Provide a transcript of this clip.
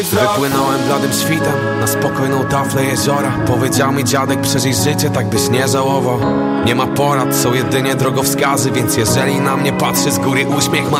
Wypłynąłem bladym świtem na spokojną taflę jeziora. Powiedział mi dziadek, przeżyj życie, tak byś nie żałował. Nie ma porad, są jedynie drogowskazy, więc jeżeli na mnie patrzy z góry uśmiech ma